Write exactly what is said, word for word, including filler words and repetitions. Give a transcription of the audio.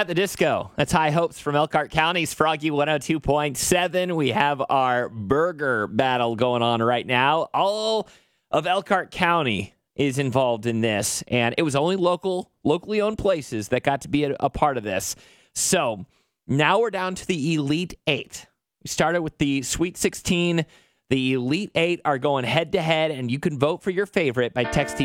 At the Disco, that's High Hopes from Elkhart County's Froggy one oh two point seven. We have our burger battle going on right now. All of Elkhart County is involved in this, and it was only local, locally owned places that got to be a, a part of this. So now we're down to the Elite Eight. We started with the Sweet sixteen. The Elite Eight are going head-to-head, and you can vote for your favorite by texting